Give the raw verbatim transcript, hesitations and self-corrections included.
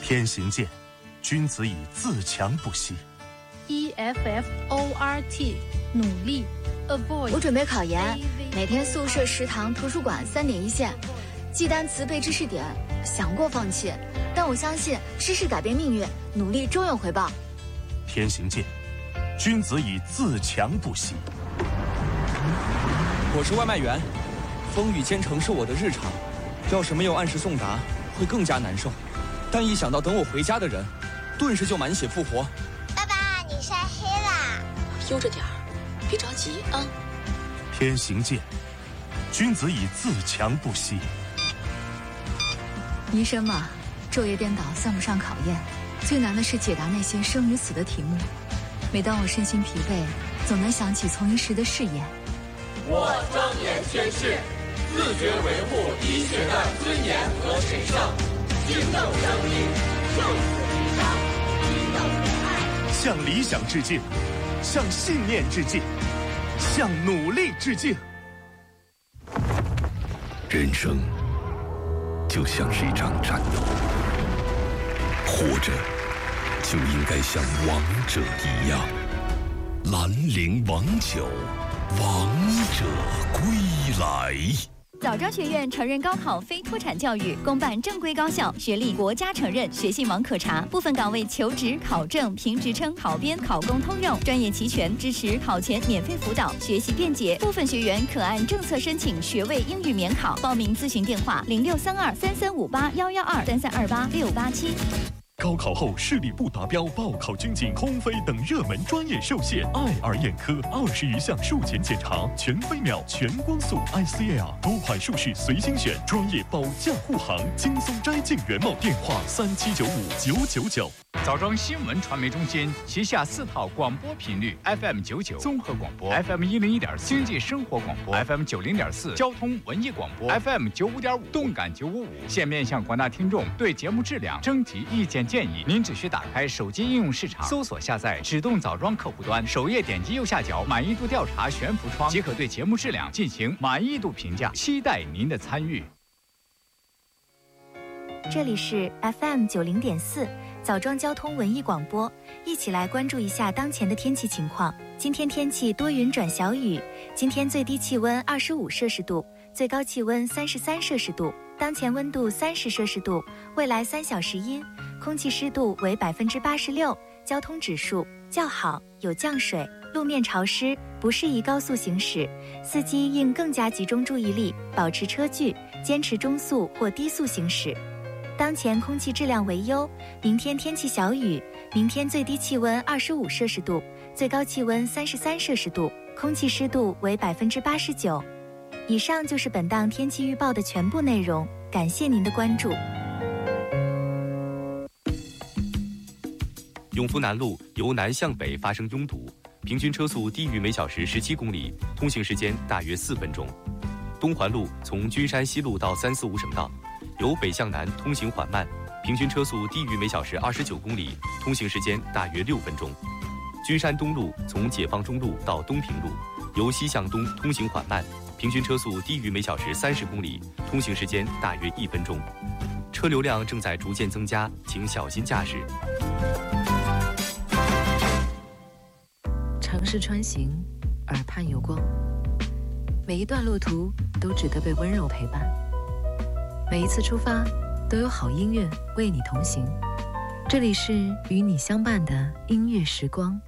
天行健，君子以自强不息。 E F F O R T 努力 avoid。 我准备考研，每天宿舍、食堂、图书馆三点一线，记单词、背知识点。想过放弃，但我相信知识改变命运，努力终有回报。 天行健，君子以自强不息。 我是外卖员，风雨兼程是我的日常，要是没有按时送达，会更加难受。但一想到等我回家的人，顿时就满血复活。 爸爸，你晒黑了， 悠着点儿，别着急啊。 天行健，君子以自强不息。 医生嘛，昼夜颠倒算不上考验，最难的是解答那些生与死的题目。每当我身心疲惫，总能想起从医时的誓言。 我庄严宣誓，自觉维护医学的尊严和神圣，敬重生命，就此提倡平等仁爱。 向理想致敬，向信念致敬，向努力致敬。 人生就像是一场战斗，活着就应该像王者一样。兰陵王酒，王者归来。 枣庄学院承认高考非脱产教育，公办正规高校，学历国家承认，学信网可查。部分岗位求职、考证、评职称、考编、考公通用，专业齐全，支持考前免费辅导，学习便捷。部分学员可按政策申请学位英语免考。报名咨询电话：零六三二三三五八幺幺二三三二八六八七。 高考后视力不达标、报考军警、空飞等热门专业受限，爱尔眼科二十余项术前检查，全飞秒、全光速 I C L， 多款术式随心选，专业保驾护航，轻松摘镜原貌。电话三七九五九九九。 枣庄新闻传媒中心旗下四套广播频率 ：F M 九九综合广播 ，F M 一零一点四经济生活广播 ，F M 九零点四交通文艺广播 ，F M 九五点五动感九五五。现面向广大听众对节目质量征集意见建议。您只需打开手机应用市场，搜索下载指动枣庄客户端，首页点击右下角满意度调查悬浮窗，即可对节目质量进行满意度评价。期待您的参与。 这里是 F M 九零点四枣庄交通文艺广播，一起来关注一下当前的天气情况。今天天气多云转小雨，今天最低气温二十五摄氏度，最高气温三十三摄氏度，当前温度三十摄氏度，未来三小时阴，空气湿度为百分之八十六，交通指数较好，有降水，路面潮湿，不适宜高速行驶，司机应更加集中注意力，保持车距，坚持中速或低速行驶。当前空气质量为优，明天天气小雨，明天最低气温二十五摄氏度，最高气温三十三摄氏度，空气湿度为百分之八十九。以上就是本档天气预报的全部内容，感谢您的关注。 永福南路由南向北发生拥堵，平均车速低于每小时十七公里，通行时间大约四分钟。东环路从君山西路到三四五省道，由北向南通行缓慢，平均车速低于每小时二十九公里，通行时间大约六分钟。君山东路从解放中路到东平路，由西向东通行缓慢，平均车速低于每小时三十公里，通行时间大约一分钟。车流量正在逐渐增加，请小心驾驶。 尝试穿行，耳畔有光，每一段路途都值得被温柔陪伴，每一次出发都有好音乐为你同行。这里是与你相伴的音乐时光。